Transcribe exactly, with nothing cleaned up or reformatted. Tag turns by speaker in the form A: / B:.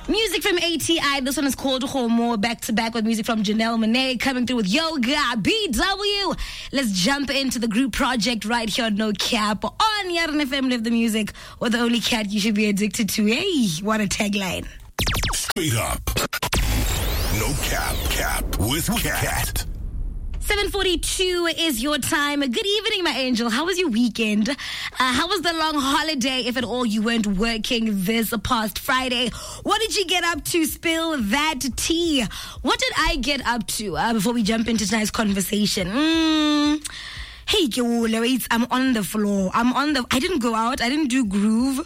A: Music from A T I. This one is called Homo. Back to back with music from Janelle Monáe coming through with Yoga B W. Let's jump into the group project right here on No Cap on Yarn F M. Live the music, or the only cat you should be addicted to. Hey, what a tagline!
B: Straight up. No Cap Cap with Cat.
A: seven forty-two is your time. Good evening, my angel. How was your weekend? Uh, how was the long holiday, if at all you weren't working this past Friday? What did you get up to? Spill that tea. What did I get up to uh, before we jump into tonight's conversation? Mm. Hey, wait, I'm on the floor. I'm on the, I didn't go out. I didn't do groove.